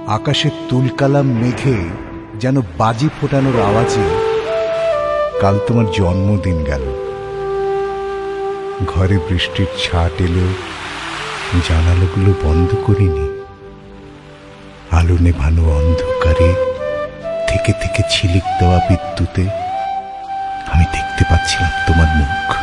আকাশে তুলকালাম মেঘে যেন বাজি ফোটানোর আওয়াজে কাল তোমার জন্মদিন গেল। ঘরে বৃষ্টির ছাট এলেও জানালাগুলো বন্ধ করিনি। আলো নেভানো অন্ধকারে থেকে থেকে ঝিলিক দেওয়া বিদ্যুতে আমি দেখতে পাচ্ছিলাম তোমার মুখ।